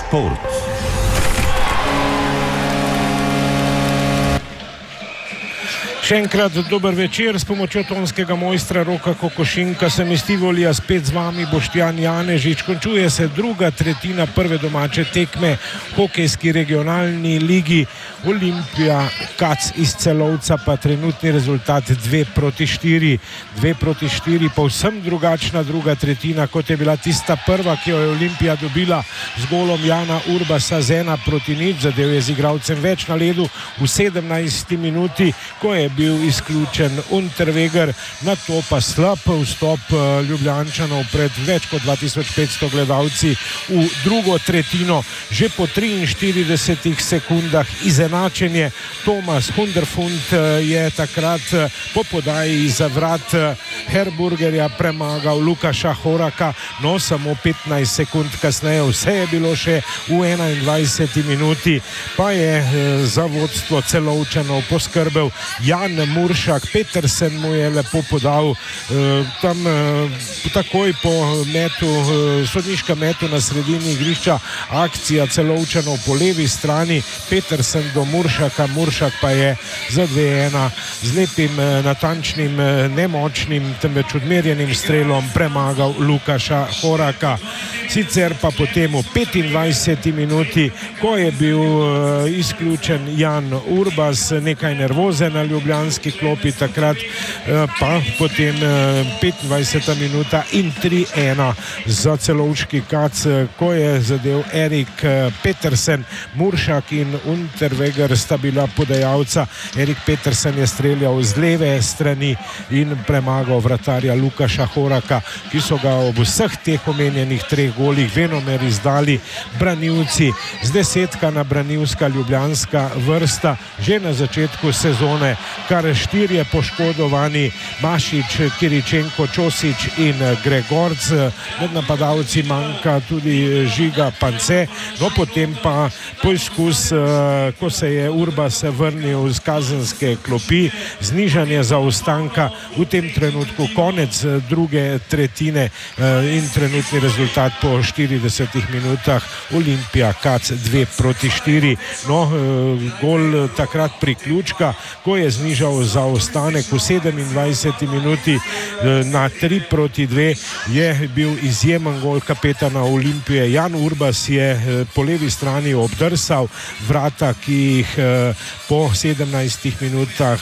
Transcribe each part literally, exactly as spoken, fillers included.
Sport. Še enkrat dober večer s pomočjo tonskega mojstra Roka Kokošinka. Sem iz Tivolija spet z vami Boštjan Janežič. Končuje se druga tretjina prve domače tekme v hokejski regionalni ligi. Olimpija Kac iz Celovca pa trenutni rezultat dve proti štiri. dve proti štiri, povsem drugačna druga tretjina, kot je bila tista prva, ki jo je Olimpija dobila z golom Jana Urbasa z ena proti nič. Zadev je z igralcem več na ledu v sedemnajsti minuti, ko je bil izključen Unterweger, na to pa slab vstop Ljubljančanov pred več kot dva tisoč petsto gledalci v drugo tretjino. Že po triinštiridesetih sekundah izenačenje. Tomas Hunderfund je takrat po podaji za vrat Herburgerja premagal Lukaša Horaka, no samo petnajst sekund kasneje. Vse je bilo še v enaindvajseti minuti, pa je za vodstvo Celovčanov poskrbel Jan Muršak. Petersen mu je lepo podal tam takoj po metu, sodniškem metu na sredini igrišča, akcija Celovčanov po levi strani, Petersen do Muršaka, Muršak pa je za dve ena z lepim, natančnim, nemočnim, temveč odmerjenim strelom premagal Lukaša Horaka. Sicer pa potem v petindvajseti minuti, ko je bil izključen Jan Urbas, nekaj nervoze na ljubljanski klopi takrat, pa potem petindvajseta minuta in tri ena za celovški Kac, ko je zadev Erik Petersen. Muršak in Unterweger sta bila podajalca. Erik Petersen je streljal z leve strani in premagal vratarja Lukaša Horaka, ki so ga ob vseh teh omenjenih treh golih venomer izdali branilci. Z desetka na branilska ljubljanska vrsta že na začetku sezone, kar štirje poškodovani, Mašič, Kiričenko, Čosič in Gregorc. Med napadalci manjka tudi Žiga Pance, no potem pa poizkus, ko se je Urbas vrnil z kazenske klopi, znižanje zaostanka, v tem trenutku konec druge tretjine in trenutni rezultat po štiridesetih minutah Olimpija Kac dve proti štiri. No, gol takrat priključka, ko je znižal zaostanek v sedemindvajseti minuti na tri proti dve, je bil izjemen gol kapetana Olimpije. Jan Urbas je po levi strani obdrsal vrata, ki jih po sedemnajstih minutah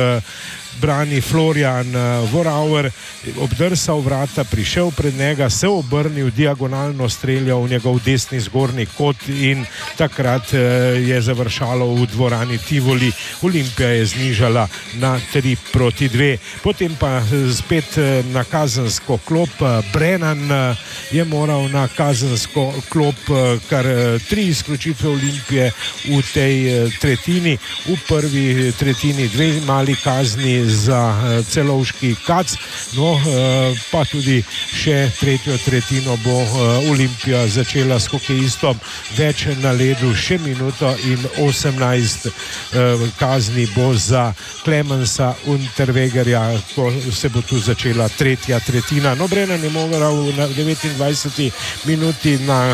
brani Florian Vorauer, obdrsal vrata, prišel pred njega, se obrnil, diagonalno streljal v njegov desni zgornji kot in takrat je završalo v dvorani Tivoli. Olimpija je znižala na tri proti dve. Potem pa spet na kazensko klop. Brennan je moral na kazensko klop, kar tri izključitve Olimpije v tej tretjini. V prvi tretjini dve mali kazni za celovški Kac, no pa tudi še tretjo tretjino bo Olimpija začela s hokejistom več na ledu, še minuto in osemnajst kazni bo za Klemensa Unterwegerja, ko se bo tu začela tretja tretjina. No, Brennan je moral na devetindvajseti minuti na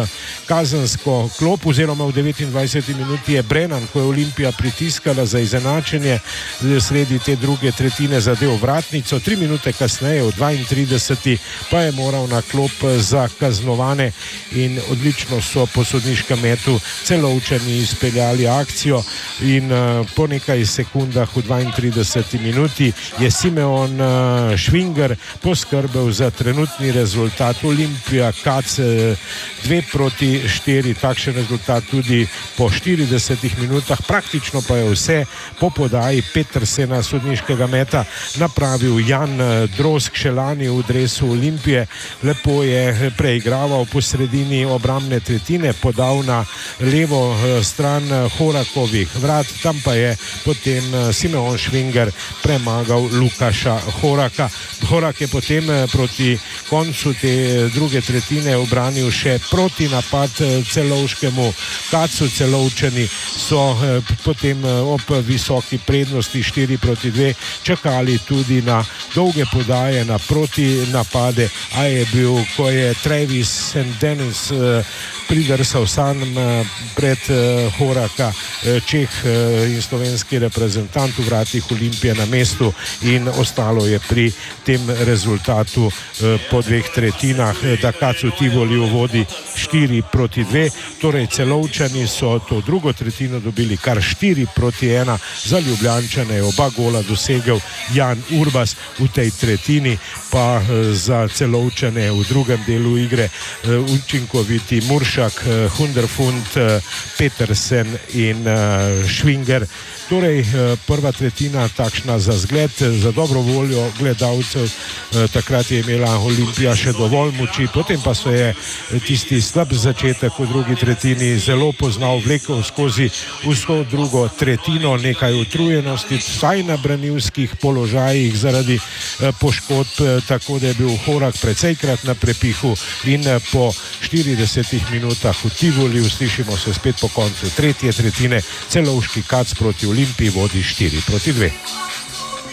kazensko klop, oziroma v devetindvajseti minuti je Brennan, ko je Olimpija pritiskala za izenačenje, sredi te druge tretjine zadev vratnico. Tri minute kasneje v dvaintrideseti pa je moral na klop za kaznovane in odlično so po sodniškem metu Celovčani izpeljali akcijo in po nekaj sekundah v dvaintrideseti minuti je Simeon Švinger poskrbel za trenutni rezultat. Olimpija Kac dve proti štiri, takšen rezultat tudi po štiridesetih minutah. Praktično pa je vse po podaji Petersena sodniškega meta napravil Jan Drozg, še lani v dresu Olimpije. Lepo je preigraval po sredini obrambne tretjine, podal na levo stran Horakovih vrat, tam pa je potem Simeon Švinger premagal Lukaša Horaka. Horak je potem proti koncu te druge tretjine obranil še proti napad celovškemu Kacu. Celovčani so potem ob visoki prednosti štiri proti dve, čakali tudi na dolge podaje, na proti napade, a je bil, ko je Travis Saint Denis uh, pridrsal sam uh, pred uh, Horaka, uh, Čeh uh, in slovenski reprezentant v vratih Olimpije na mestu in ostalo je pri tem rezultatu uh, po dveh tretjinah, da Kacu Tivoli vodi štiri proti dve, torej Celovčani so to drugo tretjino dobili kar štiri proti ena, za Ljubljančane je oba gola dosegel Jan Urbas, v tej tretjini pa uh, za Celovčane v drugem delu igre uh, učinkoviti Muršak, uh, Hunderfund, uh, Petersen in uh, Švinger. Torej, prva tretjina takšna za zgled, za dobro voljo gledalcev. Takrat je imela Olimpija še dovolj moči, potem pa se je tisti slab začetek v drugi tretjini zelo poznal, vlekel skozi vso drugo tretjino, nekaj utrujenosti, vsaj na branilskih položajih zaradi poškodb, tako da je bil Horak precejkrat na prepihu in po štiridesetih minutah v Tivoli, uslišimo se spet po koncu tretje tretjine, Celovški Kac proti Olimpiji vodi štiri proti dve.